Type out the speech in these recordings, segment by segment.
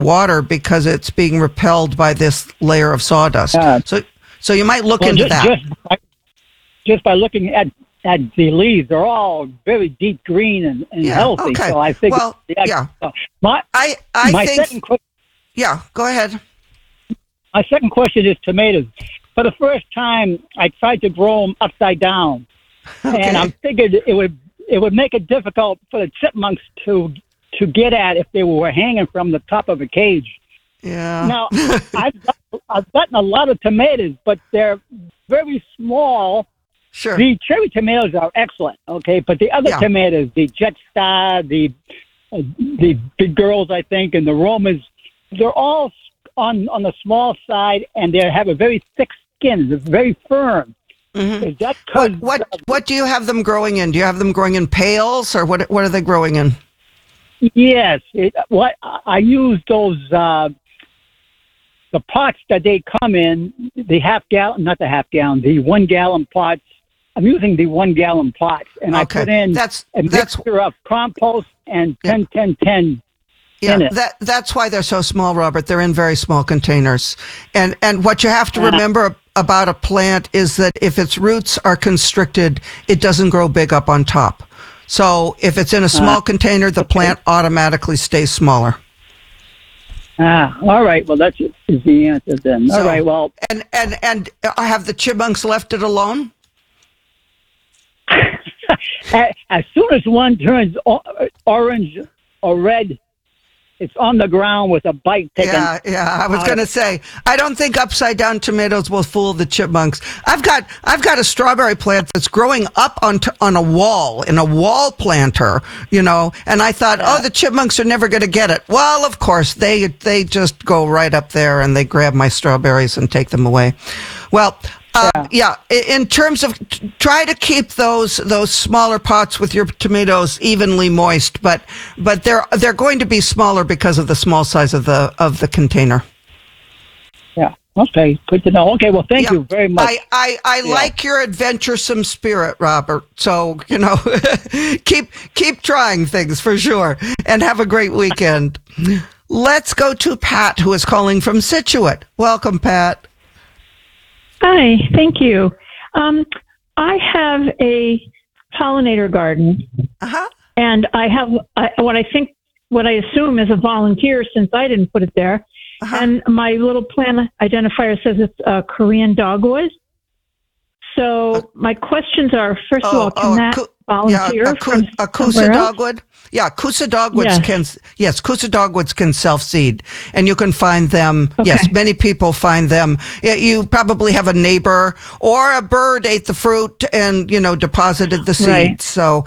water because it's being repelled by this layer of sawdust. So you might look into that. Just by looking at the leaves, they're all very deep green and healthy. Okay. So I think, I think. Go ahead. My second question is tomatoes. For the first time, I tried to grow them upside down, and I figured it would make it difficult for the chipmunks to get at if they were hanging from the top of a cage. Yeah. Now, I've gotten a lot of tomatoes, but they're very small. Sure. The cherry tomatoes are excellent, okay, but the other tomatoes, the Jetstar, the Big Girls, I think, and the Romas, they're all on the small side, and they have a very thick skin. They're very firm. Mm-hmm. Is that what do you have them growing in? Do you have them growing in pails, or what are they growing in? Yes. I use those the pots that they come in, the 1 gallon pots. I'm using the 1 gallon pots, and I put in a mixture of compost and 10-10-10. Yeah, that's why they're so small, Robert. They're in very small containers. And what you have to remember about a plant is that if its roots are constricted, it doesn't grow big up on top. So if it's in a small container, the plant automatically stays smaller. All right. Well, that's the answer then. All right. Well, and have the chipmunks left it alone? As soon as one turns orange or red, it's on the ground with a bite taken. Yeah. I was going to say, I don't think upside down tomatoes will fool the chipmunks. I've got a strawberry plant that's growing up on a wall in a wall planter, and I thought, the chipmunks are never going to get it. Well, of course they just go right up there and they grab my strawberries and take them away. Well. In terms of try to keep those smaller pots with your tomatoes evenly moist, but they're going to be smaller because of the small size of the container. Yeah. Okay. Good to know. Okay. Well, thank you very much. I like your adventuresome spirit, Robert. So keep trying things for sure, and have a great weekend. Let's go to Pat, who is calling from Scituate. Welcome, Pat. Hi, thank you. I have a pollinator garden, and I have what I assume is a volunteer since I didn't put it there. And my little plant identifier says it's a Korean dogwood. So my questions are: first of all, can that volunteer a Kousa dogwood? Yeah, Kousa dogwoods Kousa dogwoods can self-seed, and you can find them. Okay. Yes, many people find them. You probably have a neighbor or a bird ate the fruit and deposited the seeds. Right. So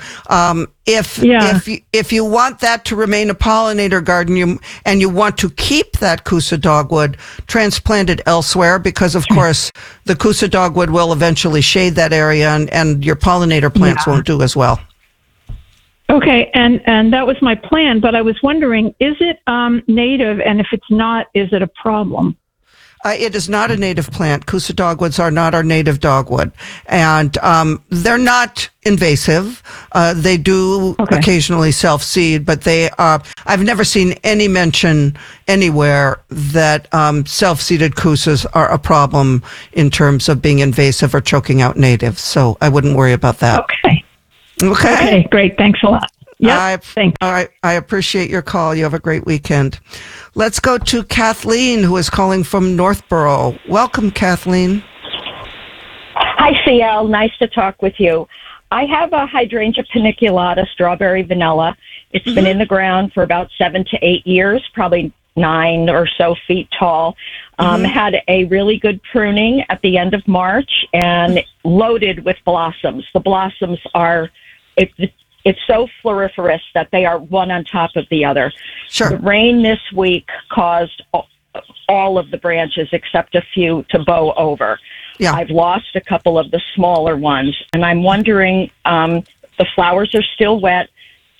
if you want that to remain a pollinator garden, and you want to keep that Kousa dogwood, transplant it elsewhere, because of course the Kousa dogwood will eventually shade that area, and your pollinator plants won't do as well. Okay, and that was my plan, but I was wondering, is it native, and if it's not, is it a problem? It is not a native plant. Kousa dogwoods are not our native dogwood, and they're not invasive. They do occasionally self-seed, but they are. I've never seen any mention anywhere that self-seeded Kousas are a problem in terms of being invasive or choking out natives. So I wouldn't worry about that. Okay, great. Thanks a lot. Yeah, thanks. All right, I appreciate your call. You have a great weekend. Let's go to Kathleen, who is calling from Northborough. Welcome, Kathleen. Hi, CL. Nice to talk with you. I have a hydrangea paniculata, strawberry vanilla. It's been in the ground for about 7 to 8 years, probably 9 or so feet tall. Had a really good pruning at the end of March and loaded with blossoms. The blossoms are, it's so floriferous that they are one on top of the other. Sure. The rain this week caused all of the branches except a few to bow over. Yeah. I've lost a couple of the smaller ones, and I'm wondering, the flowers are still wet.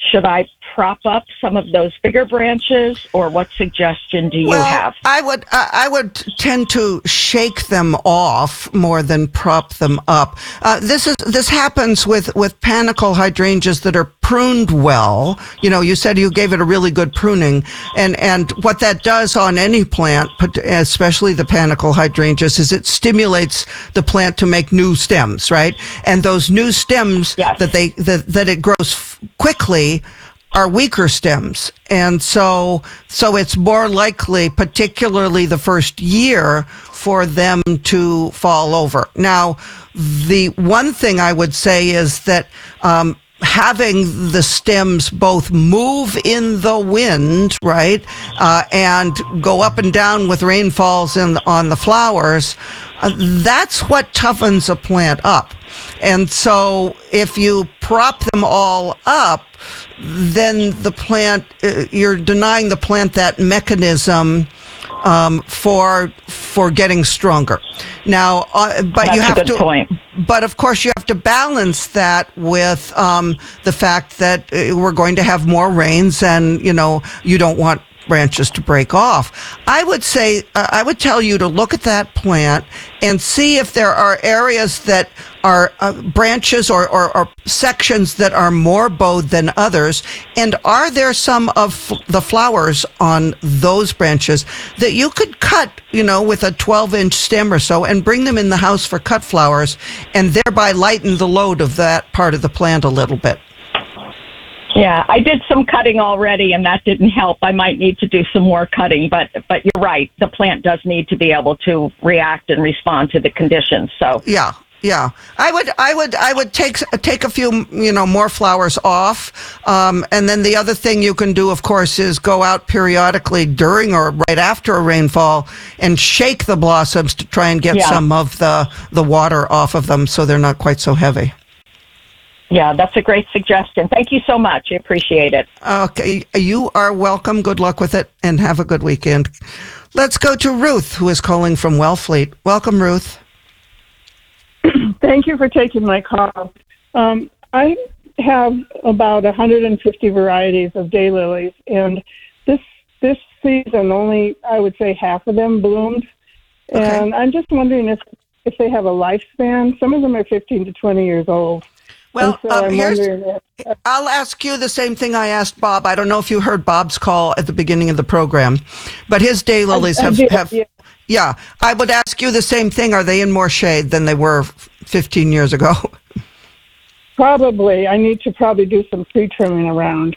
should I prop up some of those bigger branches, or what suggestion do you have? I would tend to shake them off more than prop them up. This happens with panicle hydrangeas that are pruned well. You know, you said you gave it a really good pruning, and what that does on any plant, especially the panicle hydrangeas, is it stimulates the plant to make new stems, right? And those new stems that it grows quickly are weaker stems. And so it's more likely, particularly the first year, for them to fall over. Now, the one thing I would say is that, having the stems both move in the wind, right, and go up and down with rainfalls on the flowers, that's what toughens a plant up. And so if you prop them all up, then the plant, you're denying the plant that mechanism for getting stronger. Now, but that's you have a good point. But of course, you have to balance that with the fact that we're going to have more rains, and you don't want branches to break off. I would say, I would tell you to look at that plant and see if there are areas that are branches or sections that are more bowed than others. And are there some of the flowers on those branches that you could cut, with a 12-inch stem or so, and bring them in the house for cut flowers, and thereby lighten the load of that part of the plant a little bit? Yeah, I did some cutting already, and that didn't help. I might need to do some more cutting, but you're right. The plant does need to be able to react and respond to the conditions. So yeah. I would take a few, more flowers off. And then the other thing you can do, of course, is go out periodically during or right after a rainfall and shake the blossoms to try and get some of the water off of them so they're not quite so heavy. Yeah, that's a great suggestion. Thank you so much. I appreciate it. Okay, you are welcome. Good luck with it, and have a good weekend. Let's go to Ruth, who is calling from Wellfleet. Welcome, Ruth. Thank you for taking my call. I have about 150 varieties of daylilies, and this season only, I would say, half of them bloomed. Okay. And I'm just wondering if they have a lifespan. Some of them are 15 to 20 years old. Well, I'll ask you the same thing I asked Bob. I don't know if you heard Bob's call at the beginning of the program, but his daylilies have. I would ask you the same thing. Are they in more shade than they were 15 years ago? Probably. I need to probably do some tree trimming around.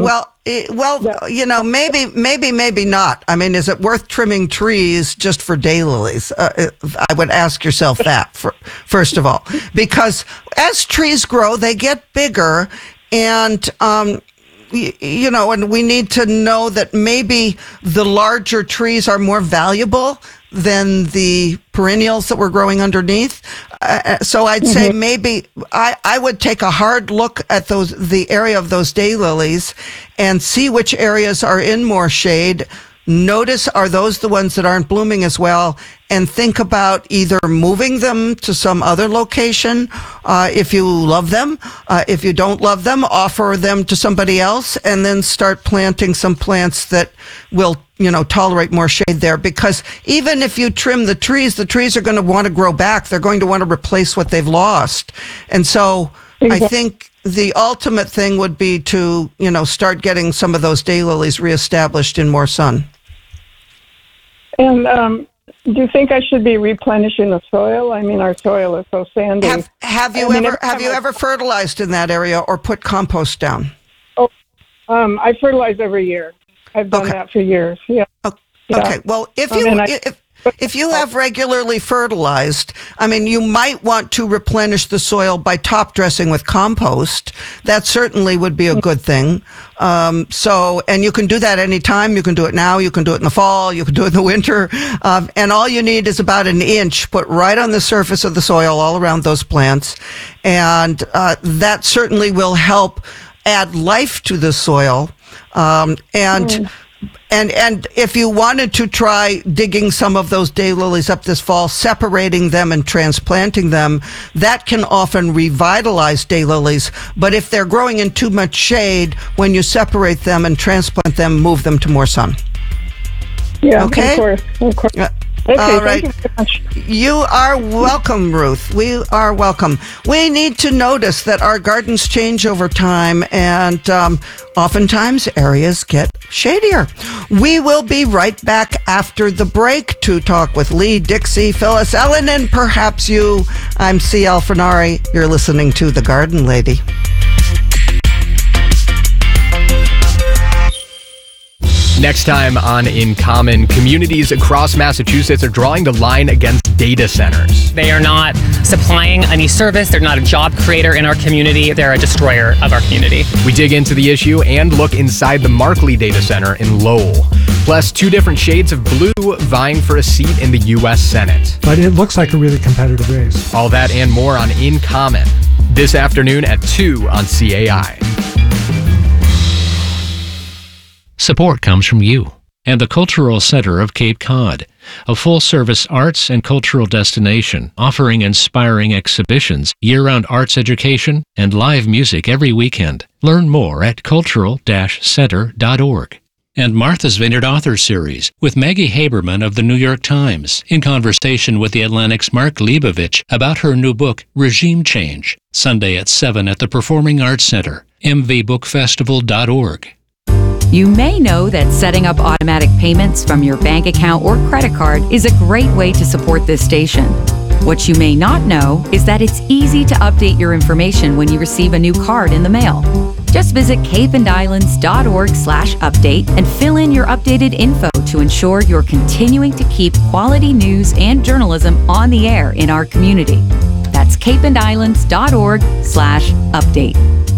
Maybe not. I mean, is it worth trimming trees just for daylilies? I would ask yourself that first of all, because as trees grow, they get bigger, and and we need to know that maybe the larger trees are more valuable than the perennials that we're growing underneath. So I'd say maybe I would take a hard look at the area of those daylilies and see which areas are in more shade. Notice, are those the ones that aren't blooming as well? And think about either moving them to some other location if you love them. If you don't love them, offer them to somebody else, and then start planting some plants that will, tolerate more shade there. Because even if you trim the trees are going to want to grow back. They're going to want to replace what they've lost. And so I think the ultimate thing would be to, start getting some of those daylilies reestablished in more sun. And do you think I should be replenishing the soil? I mean, our soil is so sandy. Have you ever fertilized in that area or put compost down? I fertilize every year. I've done that for years. Yeah. Okay. Well, if you have regularly fertilized, I mean, you might want to replenish the soil by top dressing with compost. That certainly would be a good thing. And you can do that anytime. You can do it now. You can do it in the fall. You can do it in the winter. And all you need is about an inch put right on the surface of the soil all around those plants. And that certainly will help add life to the soil. And if you wanted to try digging some of those daylilies up this fall, separating them and transplanting them, that can often revitalize daylilies. But if they're growing in too much shade, when you separate them and transplant them, move them to more sun. Yeah, okay? Of course. Okay, all right. Thank you very much. You are welcome, Ruth. We are welcome. We need to notice that our gardens change over time, and oftentimes areas get shadier. We will be right back after the break to talk with Lee, Dixie, Phyllis, Ellen, and perhaps you. I'm C.L. Fernari. You're listening to The Garden Lady. Next time on In Common, communities across Massachusetts are drawing the line against data centers. They are not supplying any service. They're not a job creator in our community. They're a destroyer of our community. We dig into the issue and look inside the Markley Data Center in Lowell. Plus, 2 different shades of blue vying for a seat in the U.S. Senate. But it looks like a really competitive race. All that and more on In Common this afternoon at 2 on CAI. Support comes from you and the Cultural Center of Cape Cod, a full-service arts and cultural destination offering inspiring exhibitions, year-round arts education, and live music every weekend. Learn more at cultural-center.org. And Martha's Vineyard Author Series with Maggie Haberman of the New York Times in conversation with the Atlantic's Mark Leibovich about her new book, Regime Change, Sunday at 7 at the Performing Arts Center, mvbookfestival.org. You may know that setting up automatic payments from your bank account or credit card is a great way to support this station. What you may not know is that it's easy to update your information when you receive a new card in the mail. Just visit capeandislands.org/update and fill in your updated info to ensure you're continuing to keep quality news and journalism on the air in our community. That's capeandislands.org/update.